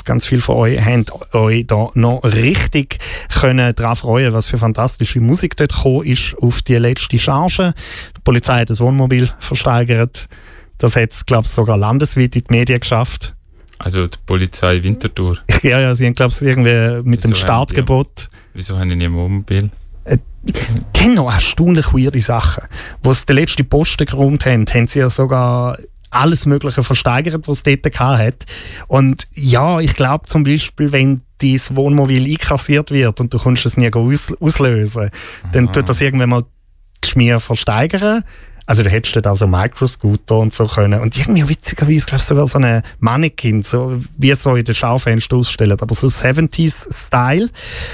ganz viele von euch haben euch da noch richtig können daran freuen, was für fantastische Musik dort gekommen ist auf die letzte Charge. Die Polizei hat das Wohnmobil versteigert. Das hat es, glaube ich, sogar landesweit in die Medien geschafft. Also die Polizei Winterthur? Ja, sie haben, glaube ich, irgendwie mit dem Startgebot... Wieso haben die nicht ein Wohnmobil? Die haben noch erstaunlich weirde Sachen. Wo sie den letzten Posten geräumt haben, haben sie ja sogar alles Mögliche versteigert, was es dort hat. Und ja, ich glaube zum Beispiel, wenn dein Wohnmobil einkassiert wird und du kannst es nie auslösen, dann tut das irgendwann mal Geschmier versteigern. Also du hättest dort auch so Microscooter und so können. Und irgendwie witzigerweise, glaube ich, sogar so eine Mannequin, so wie so in den Schaufenstern ausstellen, aber so 70s-Style.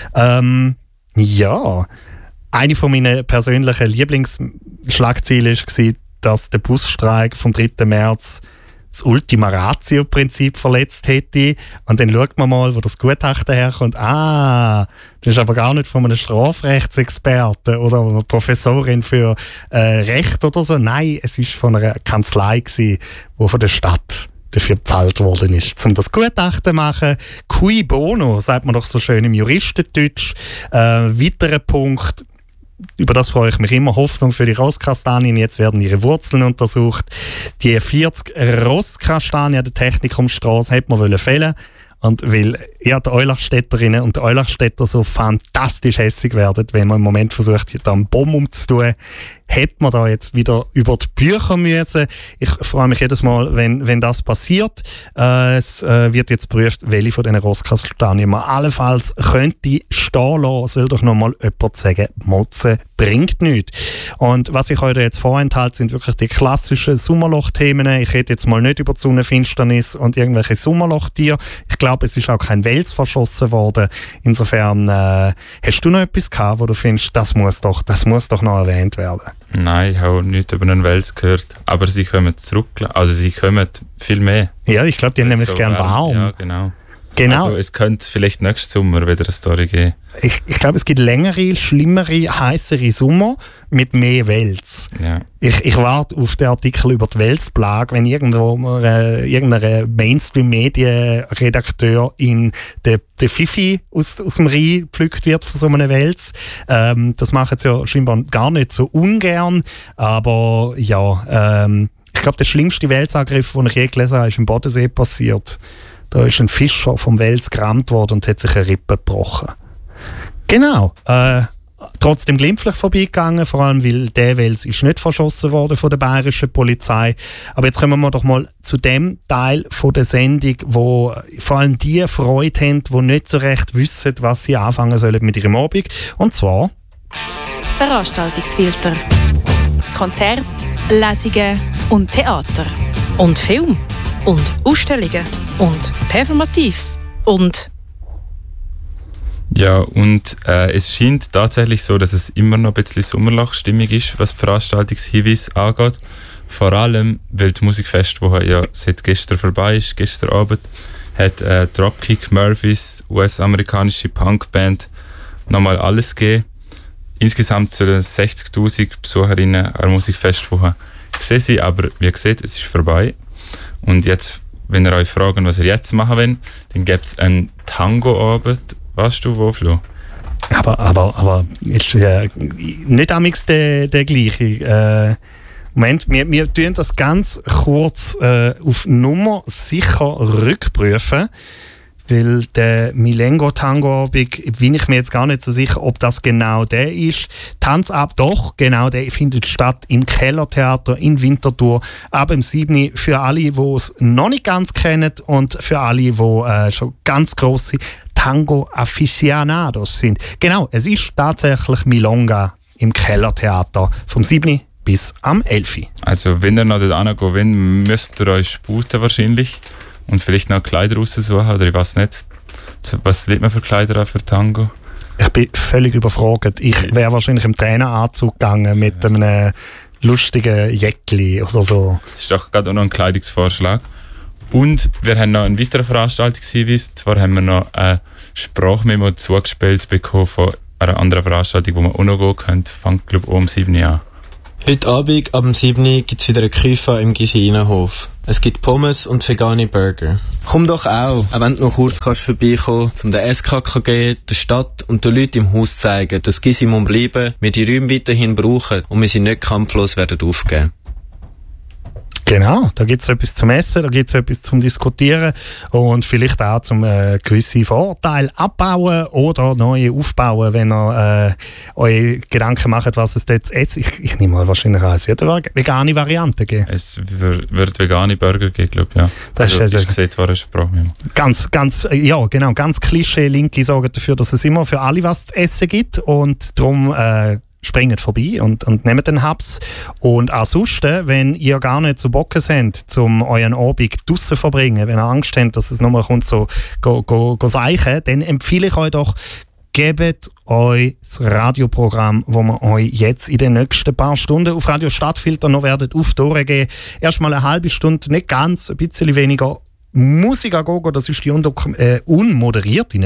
Ja, eine von meinen persönlichen Lieblingsschlagziele war, dass der Busstreik vom 3. März das Ultima Ratio-Prinzip verletzt hätte. Und dann schaut man mal, wo das Gutachten herkommt. Das ist aber gar nicht von einem Strafrechtsexperten oder einer Professorin für Recht oder so. Nein, es ist von einer Kanzlei gewesen, die von der Stadt dafür bezahlt worden ist, um das Gutachten zu machen. Cui bono, sagt man doch so schön im Juristendeutsch. Weiterer Punkt, über das freue ich mich immer, Hoffnung für die Rosskastanien. Jetzt werden ihre Wurzeln untersucht. Die 40 Rosskastanien der Technikumstrasse hätte man fällen. Und weil die Eulachstädterinnen und Eulachstädter so fantastisch hässig werden, wenn man im Moment versucht, da einen Bomben umzutun, hätte man da jetzt wieder über die Bücher müssen. Ich freue mich jedes Mal, wenn das passiert. Es wird jetzt geprüft, welche von diesen Rosskastanien man allenfalls könnte stehen lassen. Soll doch noch mal jemand sagen, Motzen bringt nichts. Und was ich euch jetzt vorenthalte, sind wirklich die klassischen Sommerloch-Themen. Ich rede jetzt mal nicht über die Sonnenfinsternis und irgendwelche Sommerlochtiere. Ich glaube, es ist auch kein Wels verschossen worden. Insofern, hast du noch etwas gehabt, wo du findest, das muss doch noch erwähnt werden? Nein, ich habe nichts über einen Wels gehört. Aber sie kommen zurück. Also sie kommen viel mehr. Ja, ich glaube, die haben nämlich so gern warm. Ja, genau. Also es könnte vielleicht nächsten Sommer wieder eine Story geben. Ich glaube, es gibt längere, schlimmere, heißere Sommer mit mehr Wels. Ja. Ich warte auf den Artikel über die Welsplage, wenn irgendwo irgendein Mainstream-Medien-Redakteur in der Fifi aus dem Rhein gepflückt wird von so einem Wels. Das machen sie ja scheinbar gar nicht so ungern, aber ja, ich glaube, der schlimmste Welsangriff, den ich je gelesen habe, ist im Bodensee passiert. Da ist ein Fischer vom Wels gerammt worden und hat sich eine Rippe gebrochen. Genau. Trotzdem glimpflich vorbeigegangen, vor allem weil der Wels ist nicht verschossen worden von der bayerischen Polizei. Aber jetzt kommen wir doch mal zu dem Teil von der Sendung, wo vor allem die Freude haben, die nicht so recht wissen, was sie anfangen sollen mit ihrem Abend. Und zwar Veranstaltungsfilter. Konzert, Lesungen und Theater. Und Film. Und Ausstellungen. Und Performatives. Und ja, und es scheint tatsächlich so, dass es immer noch ein bisschen Sommerlochstimmung ist, was die Veranstaltungshinweise angeht. Vor allem, weil die Musikfestwoche ja seit gestern vorbei ist. Gestern Abend hat Dropkick Murphys, US-amerikanische Punkband, nochmal alles gegeben. Insgesamt sollen 60'000 Besucherinnen an der Musikfestwoche gesehen sein, aber wie ihr seht, es ist vorbei. Und jetzt, wenn ihr euch fragt, was ihr jetzt machen wollt, dann gibt es einen Tango-Abend. Weißt du, wo, Flo? Aber ist nicht amigs der gleiche. Moment, wir tun das ganz kurz auf Nummer sicher rückprüfen. Weil der Milengo-Tango-Abend, bin ich mir jetzt gar nicht so sicher, ob das genau der ist. Tanz ab, doch, genau, der findet statt im Kellertheater in Winterthur ab dem 7. Für alle, die es noch nicht ganz kennen und für alle, die schon ganz grosse Tango-Aficionados sind. Genau, es ist tatsächlich Milonga im Kellertheater vom 7. bis am 11. Also wenn ihr noch dort hingehen wollt, müsst ihr euch sputen wahrscheinlich. Und vielleicht noch Kleider raussuchen, oder ich weiß nicht. Was legt man für Kleider an für Tango? Ich bin völlig überfragt. Ich wäre wahrscheinlich im Traineranzug gegangen mit einem lustigen Jäckli oder so. Das ist doch gerade auch noch ein Kleidungsvorschlag. Und wir haben noch einen weiteren Veranstaltungshinweis. Zwar haben wir noch ein Sprachmemo zugespielt bekommen von einer anderen Veranstaltung, wo man auch noch gehen könnte. Fängt, glaube ich, um 7 Uhr an. Heute Abend, ab 7 Uhr, gibt es wieder eine Küfe im Gisela-Hof. Es gibt Pommes und vegane Burger. Komm doch auch wenn du noch kurz kannst vorbeikommen, um der SKKG, der Stadt und den Leuten im Haus zeigen, dass Gisimum bleiben, wir die Räume weiterhin brauchen und wir sie nicht kampflos werden aufgeben. Genau, da gibt es etwas zum Essen, da gibt es etwas zum Diskutieren und vielleicht auch zum gewisse Vorteile abbauen oder neue aufbauen, wenn ihr euch Gedanken macht, was es dort zu essen. Ich nehme mal wahrscheinlich an, es wird eine vegane Variante geben. Es wird vegane Burger geben, glaube ich, ja. Das also, ist gesagt, war eine Sprache. Ja, genau, ganz Klischee-Linke sorgen dafür, dass es immer für alle was zu essen gibt und darum springt vorbei und nehmt den Hubs. Und ansonsten, wenn ihr gar nicht so Bock habt, um euren Abend draussen zu verbringen, wenn ihr Angst habt, dass es nochmal kommt, so go seichen, dann empfehle ich euch doch, gebt euch das Radioprogramm, das wir euch jetzt in den nächsten paar Stunden auf Radio Stadtfilter noch werden auf die Ohren geben. Erstmal eine halbe Stunde, nicht ganz, ein bisschen weniger Musik a Gogo, das ist die unmoderierte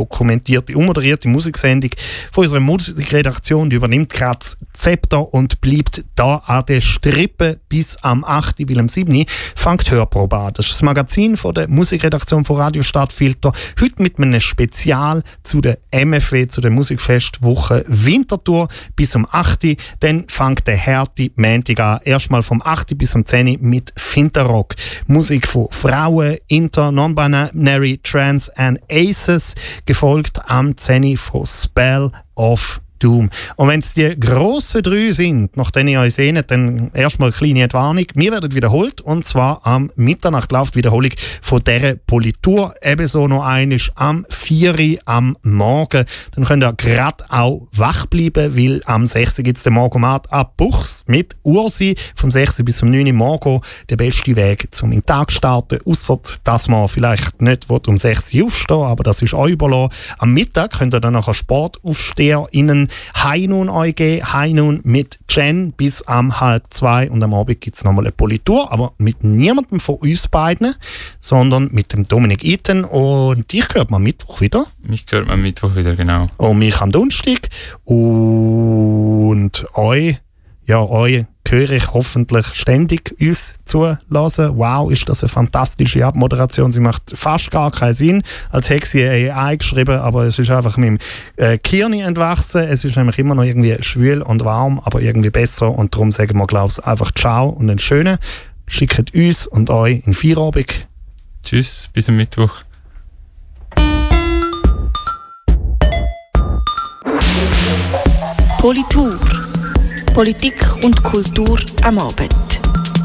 Musiksendung von unserer Musikredaktion. Die übernimmt gerade das Zepter und bleibt da an der Strippe bis am 8. weil am 7. fängt Hörprobe an. Das ist das Magazin von der Musikredaktion von Radio Stadtfilter. Heute mit einem Spezial zu der MFW, zu der Musikfestwoche Winterthur bis am 8. Dann fängt der harte Montag an. Erstmal vom 8. bis am 10. mit Finterrock. Musik von Frauen, Inter, Non-Binary, Trans and Aces, gefolgt am 10. von Spell of Doom. Und wenn es die grossen drei sind, nachdem ihr euch seht, dann erstmal eine kleine Entwarnung. Wir werden wiederholt, und zwar am Mitternacht läuft die Wiederholung von dieser Politur. Ebenso noch einmal am 4 Uhr am Morgen. Dann könnt ihr gerade auch wach bleiben, weil am 6 Uhr gibt es den Morgomat ab Buchs mit Ursi. Vom 6 bis zum 9 Uhr morgen der beste Weg zum in den Tag starten. Ausser, dass man vielleicht nicht um 6 Uhr aufstehen, aber das ist euch überlassen. Am Mittag könnt ihr dann nachher SportaufsteherInnen Heinun euch geben. Heinun mit Jen bis am 1:30 und am Abend gibt es nochmal eine Politur, aber mit niemandem von uns beiden, sondern mit dem Dominik Iten. Und dich hört man Mittwoch wieder. Mich hört man Mittwoch wieder, genau. Und mich am Donnerstag. Und euch höre ich hoffentlich ständig uns zulassen. Wow, ist das eine fantastische Abmoderation. Sie macht fast gar keinen Sinn, als hätte sie AI geschrieben, aber es ist einfach mit dem Kirni entwachsen. Es ist nämlich immer noch irgendwie schwül und warm, aber irgendwie besser. Und darum sagen wir, glaube ich, einfach Ciao und einen schönen. Schickt uns und euch in Feierabend. Tschüss, bis am Mittwoch. Politur. Politik und Kultur am Abend.